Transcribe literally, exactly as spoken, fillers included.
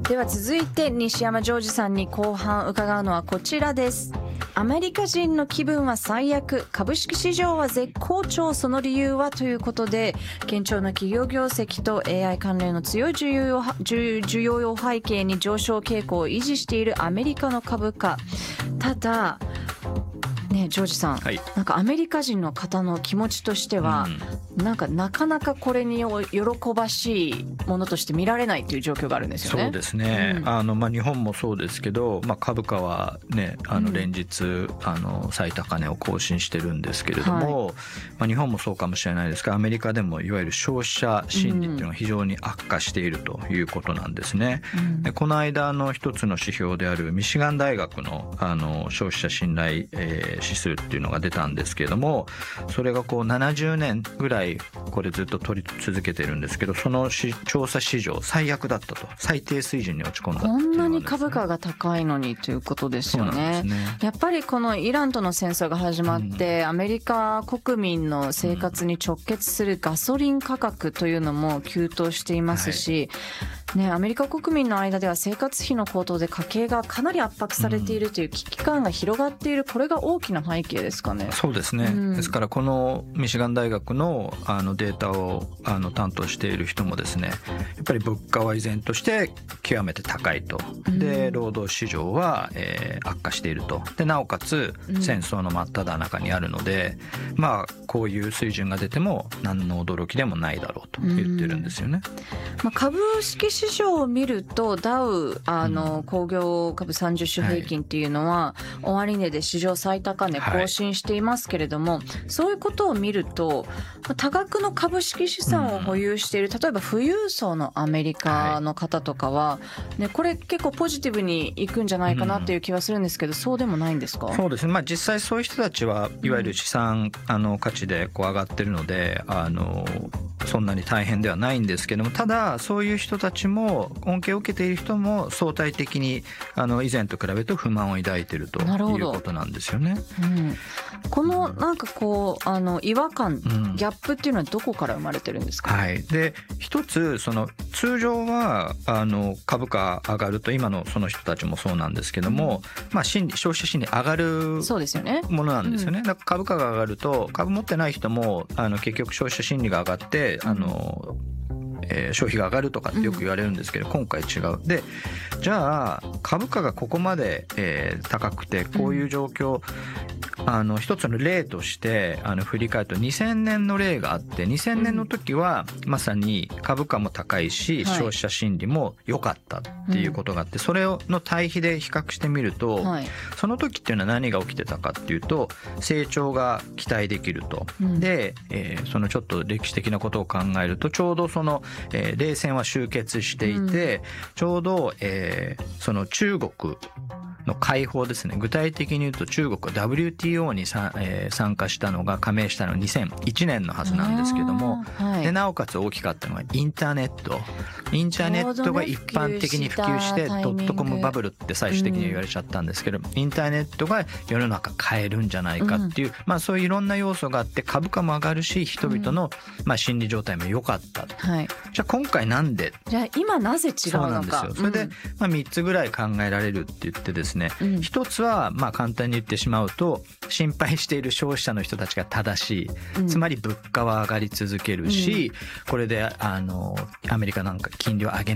では続いて西山ジョージさんに後半伺うのはこちらです。アメリカ人の気分は最悪、株式市場は絶好調、その理由はということで、堅調な企業業績と エーアイ 関連の強い需要を需要を背景に上昇傾向を維持しているアメリカの株価。ただね、ジョージさん、はい、なんかアメリカ人の方の気持ちとしては、うん、なんかなかなかこれに喜ばしいものとして見られないという状況があるんですよね。 そうですね、うん、あのまあ、日本もそうですけど、まあ、株価は、ね、あの連日、うん、あの最高値を更新してるんですけれども、はい、まあ、日本もそうかもしれないですがアメリカでもいわゆる消費者心理っていうのが非常に悪化しているということなんですね、うん、でこの間の一つの指標であるミシガン大学 の, あの消費者信頼、えー指数っていうのが出たんですけれども、それがこうななじゅうねんぐらいこれずっと取り続けてるんですけど、その調査史上最悪だったと、最低水準に落ち込んだっていうのがですね、 こんなに株価が高いのにということですよ ね, そうなんですね。 やっぱりこのイランとの戦争が始まって、うん、アメリカ国民の生活に直結するガソリン価格というのも急騰していますし、はいね、アメリカ国民の間では生活費の高騰で家計がかなり圧迫されているという危機感が広がっている、これが大きな背景ですかね。 そうですね、うん、ですからこのミシガン大学 の, あのデータをあの担当している人もですね、やっぱり物価は依然として極めて高いと、で労働市場は、えー、悪化していると、でなおかつ戦争の真っ只中にあるので、うん、まあこういう水準が出ても何の驚きでもないだろうと言ってるんですよね、 うんまあ、株式市場を見るとダウあの工業株さんじゅう種平均っていうのは終値で史上最高値更新していますけれども、はい、そういうことを見ると多額の株式資産を保有している、例えば富裕層のアメリカの方とかは、ね、これ結構ポジティブにいくんじゃないかなっていう気はするんですけど、そうでもないんですか？ そうですね、まあ、実際そういう人たちはいわゆる資産あの価値でこう上がってるので、あのそんなに大変ではないんですけども、ただそういう人たちも恩恵を受けている人も相対的にあの以前と比べると不満を抱いているということなんですよね、 うん、このなんかこうあの違和感、うん、ギャップっていうのはどこから生まれてるんですか？ はい、で一つその通常はあの株価上がると、今のその人たちもそうなんですけども、うんまあ、心理消費者心理上がるものなんですよね。だから株価が上がると株持ってない人もあの結局消費者心理が上がってあの、えー、消費が上がるとかってよく言われるんですけど、うん、今回違う。でじゃあ株価がここまで、えー、高くてこういう状況、うん、あの一つの例としてあの振り返るとにせんねんの例があって、にせんねんの時はまさに株価も高いし、うん、消費者心理も良かったっていうことがあって、それの対比で比較してみると、はい、その時っていうのは何が起きてたかっていうと、成長が期待できると、うん、で、えー、そのちょっと歴史的なことを考えるとちょうどそのえー、冷戦は終結していて、うん、ちょうど、えー、その中国の解放ですね。具体的に言うと中国は ダブリューティーオー にさ、えー、参加したのが加盟したのはにせんいちねんのはずなんですけども、はい、でなおかつ大きかったのはインターネットインターネットが一般的に普及してドットコムバブルって最終的には言われちゃったんですけど、うん、インターネットが世の中変えるんじゃないかっていう、うんまあ、そういういろんな要素があって株価も上がるし人々の、まあ、心理状態も良かった、はい、じゃあ今回なんでじゃあ今なぜ違うのか。 そうなんですよ。それで、うんまあ、みっつぐらい考えられるって言ってですね、うん、一つはまあ簡単に言ってしまうと心配している消費者の人たちが正しい、うん、つまり物価は上がり続けるし、うん、これであのアメリカなんか金利を上げ